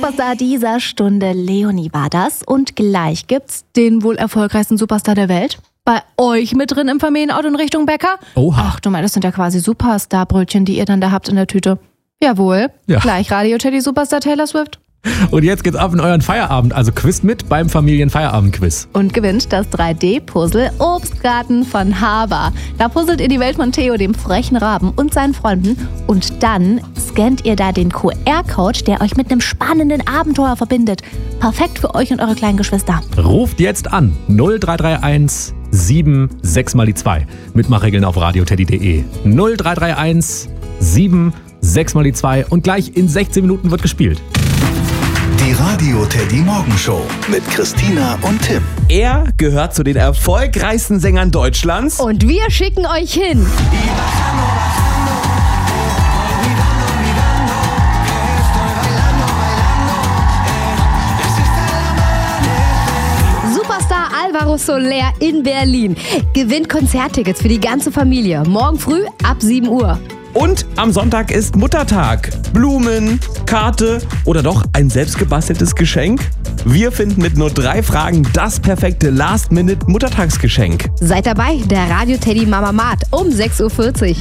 Superstar dieser Stunde, Leonie war das. Und gleich gibt's den wohl erfolgreichsten Superstar der Welt. Bei euch mit drin im Familienauto in Richtung Bäcker. Oha. Ach du meinst, das sind ja quasi Superstar-Brötchen, die ihr dann da habt in der Tüte. Jawohl, Ja. Gleich Radio Teddy Superstar Taylor Swift. Und jetzt geht's ab in euren Feierabend, also Quiz mit beim Familienfeierabend-Quiz. Und gewinnt das 3D-Puzzle Obstgarten von Haber. Da puzzelt ihr die Welt von Theo, dem frechen Raben, und seinen Freunden. Und dann scannt ihr da den QR-Code, der euch mit einem spannenden Abenteuer verbindet. Perfekt für euch und eure kleinen Geschwister. Ruft jetzt an 0331 76 mal die 2. Mitmachregeln auf radioteddy.de. 0331 76 mal die 2 und gleich in 16 Minuten wird gespielt. Die Radio Teddy Morgenshow mit Christina und Tim. Er gehört zu den erfolgreichsten Sängern Deutschlands. Und wir schicken euch hin. Superstar Alvaro Soler in Berlin gewinnt Konzerttickets für die ganze Familie. Morgen früh ab 7 Uhr. Und am Sonntag ist Muttertag. Blumen, Karte oder doch ein selbstgebasteltes Geschenk? Wir finden mit nur 3 Fragen das perfekte Last-Minute-Muttertagsgeschenk. Seid dabei, der Radio Teddy Mama Mat um 6.40 Uhr.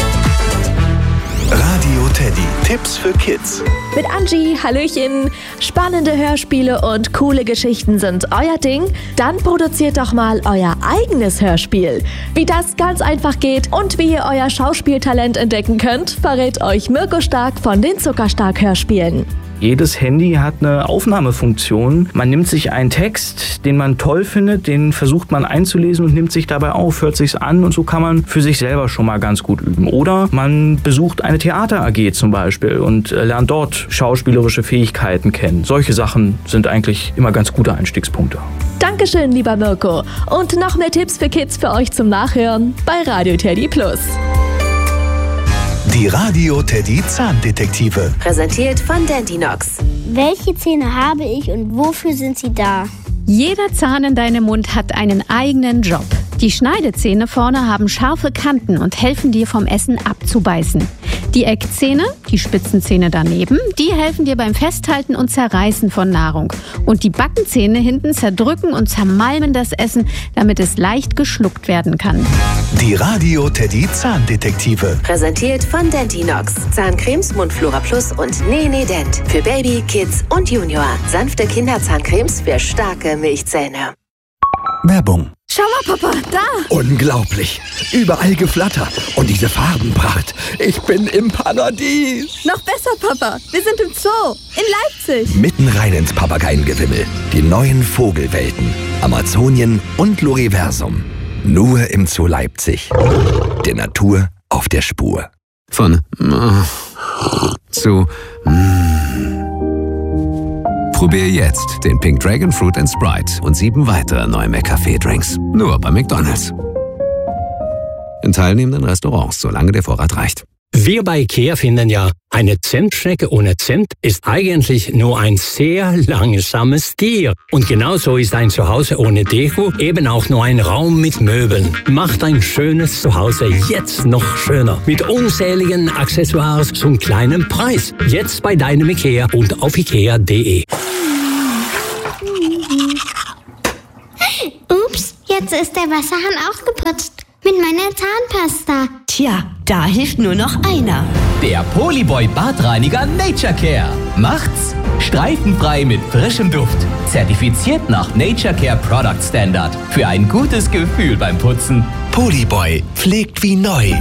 Radio Teddy. Tipps für Kids. Mit Angie, Hallöchen. Spannende Hörspiele und coole Geschichten sind euer Ding? Dann produziert doch mal euer eigenes Hörspiel. Wie das ganz einfach geht und wie ihr euer Schauspieltalent entdecken könnt, verrät euch Mirko Stark von den Zuckerstark-Hörspielen. Jedes Handy hat eine Aufnahmefunktion. Man nimmt sich einen Text, den man toll findet, den versucht man einzulesen und nimmt sich dabei auf, hört sich's an und so kann man für sich selber schon mal ganz gut üben. Oder man besucht eine Theater-AG zum Beispiel und lernt dort schauspielerische Fähigkeiten kennen. Solche Sachen sind eigentlich immer ganz gute Einstiegspunkte. Dankeschön, lieber Mirko. Und noch mehr Tipps für Kids für euch zum Nachhören bei Radio Teddy Plus. Die Radio Teddy Zahndetektive. Präsentiert von Dentinox. Welche Zähne habe ich und wofür sind sie da? Jeder Zahn in deinem Mund hat einen eigenen Job. Die Schneidezähne vorne haben scharfe Kanten und helfen dir vom Essen abzubeißen. Die Eckzähne, die Spitzenzähne daneben, die helfen dir beim Festhalten und Zerreißen von Nahrung. Und die Backenzähne hinten zerdrücken und zermalmen das Essen, damit es leicht geschluckt werden kann. Die Radio Teddy Zahndetektive. Präsentiert von Dentinox. Zahncremes, Mundflora Plus und Nee Dent. Für Baby, Kids und Junior. Sanfte Kinderzahncremes für starke Milchzähne. Werbung. Schau mal, Papa, da! Unglaublich. Überall Geflatter. Und diese Farbenpracht. Ich bin im Paradies. Noch besser, Papa. Wir sind im Zoo in Leipzig. Mitten rein ins Papageiengewimmel. Die neuen Vogelwelten. Amazonien und Loriversum. Nur im Zoo Leipzig. Der Natur auf der Spur. Von zu Probier jetzt den Pink Dragon Fruit & Sprite und 7 weitere neue McCafé-Drinks. Nur bei McDonald's. In teilnehmenden Restaurants, solange der Vorrat reicht. Wir bei IKEA finden ja, eine Zimtschnecke ohne Zimt ist eigentlich nur ein sehr langsames Tier. Und genauso ist ein Zuhause ohne Deko eben auch nur ein Raum mit Möbeln. Macht ein schönes Zuhause jetzt noch schöner. Mit unzähligen Accessoires zum kleinen Preis. Jetzt bei deinem IKEA und auf ikea.de. Ups, jetzt ist der Wasserhahn ausgeputzt. Mit meiner Zahnpasta. Tja, da hilft nur noch einer. Der Polyboy Badreiniger Nature Care. Macht's streifenfrei mit frischem Duft. Zertifiziert nach Nature Care Product Standard. Für ein gutes Gefühl beim Putzen. Polyboy pflegt wie neu.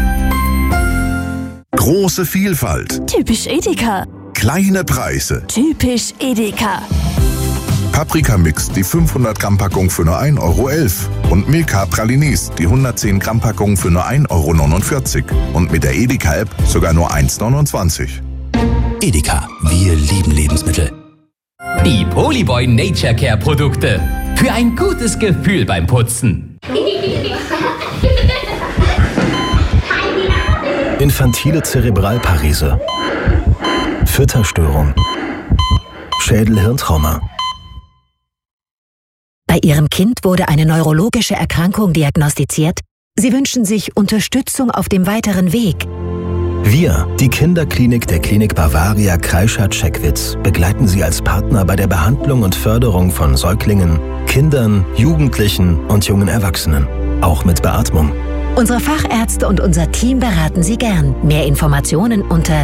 Große Vielfalt. Typisch Edeka. Kleine Preise. Typisch Edeka. Paprika-Mix, die 500-Gramm-Packung für nur 1,11 € und Milka Pralines, die 110-Gramm-Packung für nur 1,49 € und mit der Edeka-App sogar nur 1,29 €. Edeka, wir lieben Lebensmittel. Die Polyboy Nature Care Produkte. Für ein gutes Gefühl beim Putzen. Infantile Zerebralparese. Fütterstörung. Schädel-Hirntrauma. Bei Ihrem Kind wurde eine neurologische Erkrankung diagnostiziert. Sie wünschen sich Unterstützung auf dem weiteren Weg. Wir, die Kinderklinik der Klinik Bavaria Kreischer-Checkwitz, begleiten Sie als Partner bei der Behandlung und Förderung von Säuglingen, Kindern, Jugendlichen und jungen Erwachsenen. Auch mit Beatmung. Unsere Fachärzte und unser Team beraten Sie gern. Mehr Informationen unter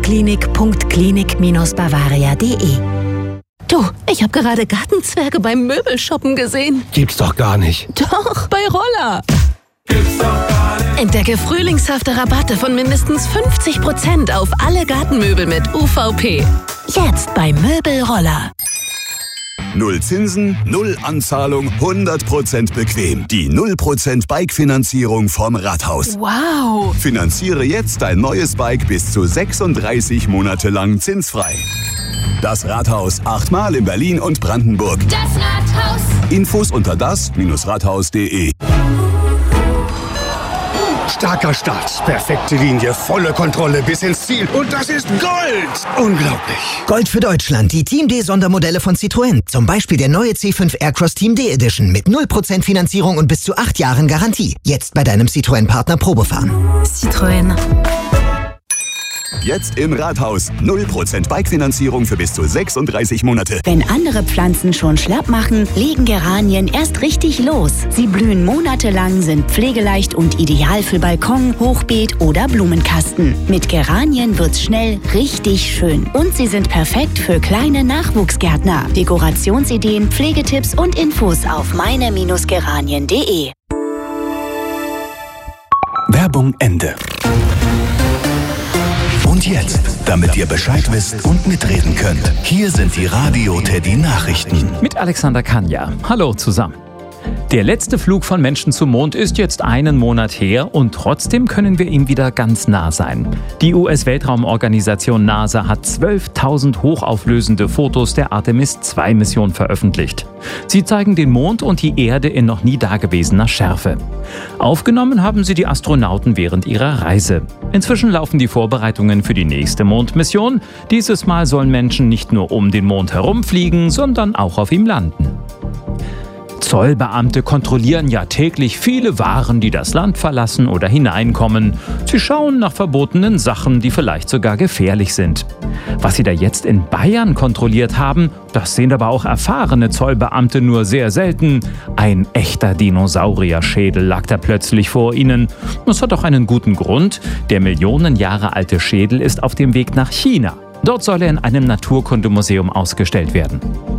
kinderklinik.klinik-bavaria.de. Du, ich habe gerade Gartenzwerge beim Möbelshoppen gesehen. Gibt's doch gar nicht. Doch, bei Roller. Entdecke frühlingshafte Rabatte von mindestens 50% auf alle Gartenmöbel mit UVP. Jetzt bei Möbelroller. 0 Zinsen, 0 Anzahlung, 100% bequem. Die 0% Bike-Finanzierung vom Rathaus. Wow! Finanziere jetzt dein neues Bike bis zu 36 Monate lang zinsfrei. Das Rathaus, 8-mal in Berlin und Brandenburg. Das Rathaus. Infos unter das-rathaus.de. Starker Start, perfekte Linie, volle Kontrolle bis ins Ziel. Und das ist Gold! Unglaublich. Gold für Deutschland, die Team D-Sondermodelle von Citroën. Zum Beispiel der neue C5 Aircross Team D Edition mit 0% Finanzierung und bis zu 8 Jahren Garantie. Jetzt bei deinem Citroën-Partner Probefahren. Citroën. Jetzt im Rathaus. 0% Bike-Finanzierung für bis zu 36 Monate. Wenn andere Pflanzen schon schlapp machen, legen Geranien erst richtig los. Sie blühen monatelang, sind pflegeleicht und ideal für Balkon, Hochbeet oder Blumenkasten. Mit Geranien wird's schnell richtig schön. Und sie sind perfekt für kleine Nachwuchsgärtner. Dekorationsideen, Pflegetipps und Infos auf meine-geranien.de. Werbung Ende. Und jetzt, damit ihr Bescheid wisst und mitreden könnt, hier sind die Radio Teddy Nachrichten. Mit Alexander Kanja. Hallo zusammen. Der letzte Flug von Menschen zum Mond ist jetzt einen Monat her und trotzdem können wir ihm wieder ganz nah sein. Die US-Weltraumorganisation NASA hat 12.000 hochauflösende Fotos der Artemis-2-Mission veröffentlicht. Sie zeigen den Mond und die Erde in noch nie dagewesener Schärfe. Aufgenommen haben sie die Astronauten während ihrer Reise. Inzwischen laufen die Vorbereitungen für die nächste Mondmission. Dieses Mal sollen Menschen nicht nur um den Mond herumfliegen, sondern auch auf ihm landen. Zollbeamte kontrollieren ja täglich viele Waren, die das Land verlassen oder hineinkommen. Sie schauen nach verbotenen Sachen, die vielleicht sogar gefährlich sind. Was sie da jetzt in Bayern kontrolliert haben, das sehen aber auch erfahrene Zollbeamte nur sehr selten. Ein echter Dinosaurierschädel lag da plötzlich vor ihnen. Das hat auch einen guten Grund. Der Millionen Jahre alte Schädel ist auf dem Weg nach China. Dort soll er in einem Naturkundemuseum ausgestellt werden.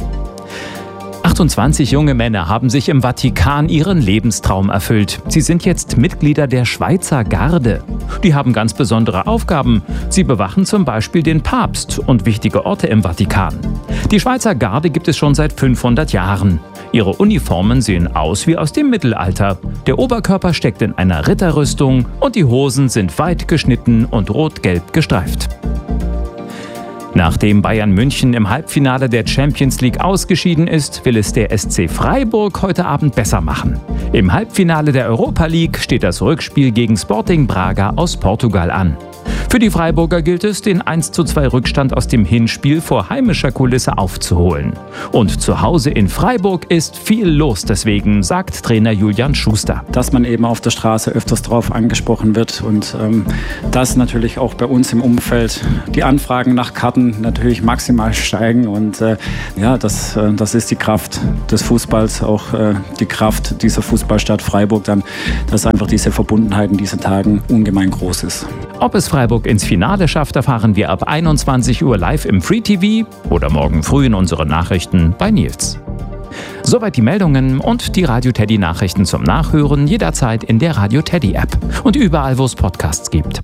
28 junge Männer haben sich im Vatikan ihren Lebenstraum erfüllt. Sie sind jetzt Mitglieder der Schweizer Garde. Die haben ganz besondere Aufgaben. Sie bewachen zum Beispiel den Papst und wichtige Orte im Vatikan. Die Schweizer Garde gibt es schon seit 500 Jahren. Ihre Uniformen sehen aus wie aus dem Mittelalter. Der Oberkörper steckt in einer Ritterrüstung und die Hosen sind weit geschnitten und rot-gelb gestreift. Nachdem Bayern München im Halbfinale der Champions League ausgeschieden ist, will es der SC Freiburg heute Abend besser machen. Im Halbfinale der Europa League steht das Rückspiel gegen Sporting Braga aus Portugal an. Für die Freiburger gilt es, den 1:2 Rückstand aus dem Hinspiel vor heimischer Kulisse aufzuholen. Und zu Hause in Freiburg ist viel los deswegen, sagt Trainer Julian Schuster. Dass man eben auf der Straße öfters drauf angesprochen wird und dass natürlich auch bei uns im Umfeld die Anfragen nach Karten natürlich maximal steigen. Und das ist die Kraft des Fußballs, auch die Kraft dieser Fußballstadt Freiburg dann, dass einfach diese Verbundenheit in diesen Tagen ungemein groß ist. Ob es Freiburg ins Finale schafft, erfahren wir ab 21 Uhr live im Free TV oder morgen früh in unseren Nachrichten bei Nils. Soweit die Meldungen und die Radio Teddy Nachrichten zum Nachhören jederzeit in der Radio Teddy App und überall, wo es Podcasts gibt.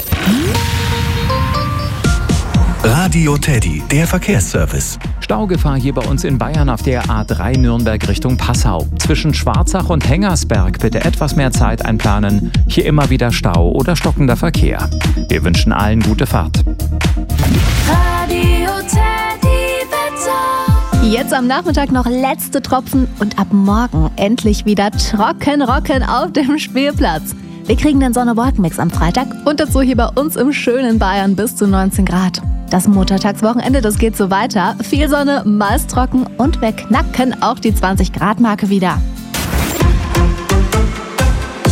Radio Teddy, der Verkehrsservice. Staugefahr hier bei uns in Bayern auf der A3 Nürnberg Richtung Passau. Zwischen Schwarzach und Hengersberg bitte etwas mehr Zeit einplanen. Hier immer wieder Stau oder stockender Verkehr. Wir wünschen allen gute Fahrt. Radio Teddy Wetter. Jetzt am Nachmittag noch letzte Tropfen und ab morgen endlich wieder trocken rocken auf dem Spielplatz. Wir kriegen den Sonne-Wolken-Mix am Freitag und dazu hier bei uns im schönen Bayern bis zu 19 Grad. Das Muttertagswochenende, das geht so weiter. Viel Sonne, meist trocken und wir knacken auch die 20-Grad-Marke wieder.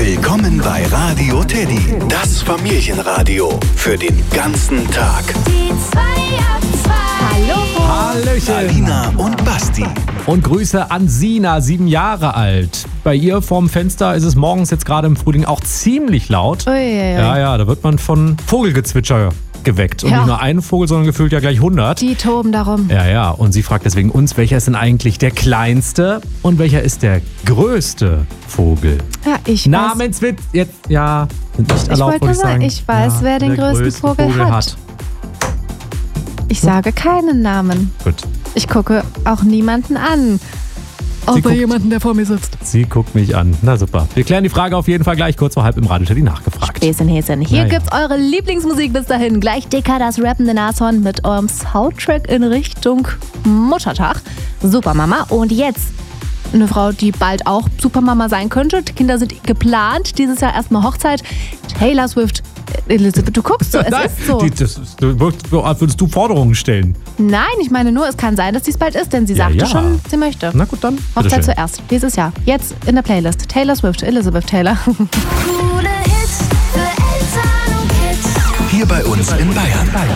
Willkommen bei Radio Teddy, das Familienradio für den ganzen Tag. Die 2 ab 2. Hallo. Hallöchen. Alina und Basti. Und Grüße an Sina, 7 Jahre alt. Bei ihr vorm Fenster ist es morgens jetzt gerade im Frühling auch ziemlich laut. Uiuiui. Ja, da wird man von Vogelgezwitscher geweckt. Und Ja. nicht nur einen Vogel, sondern gefühlt ja gleich 100. Die toben darum. Ja. Und sie fragt deswegen uns, welcher ist denn eigentlich der kleinste und welcher ist der größte Vogel? Ja, ich weiß. Namenswitz, jetzt, ja, sind nicht erlaubt, wollte würde ich nur sagen, sagen. ich weiß, wer den der größten größte Vogel hat. Ich sage keinen Namen. Gut. Ich gucke auch niemanden an. Außer jemanden, der vor mir sitzt. Sie guckt mich an. Na super. Wir klären die Frage auf jeden Fall gleich kurz vor halb im Radio Teddy nachgefragt. Späßchen, Häschen. Hier Ja. gibt's eure Lieblingsmusik bis dahin. Gleich dicker das rappende Nashorn mit eurem Soundtrack in Richtung Muttertag. Supermama. Und jetzt eine Frau, die bald auch Supermama sein könnte. Die Kinder sind geplant. Dieses Jahr erstmal Hochzeit. Taylor Swift. Elizabeth, du guckst so, es Nein, ist so. Würdest du Forderungen stellen? Nein, ich meine nur, es kann sein, dass dies bald ist, denn sie sagte ja. schon, sie möchte. Na gut, dann. Hochzeit bitteschön. zuerst, dieses Jahr. Jetzt in der Playlist. Taylor Swift, Elizabeth Taylor. Hier bei uns in Bayern.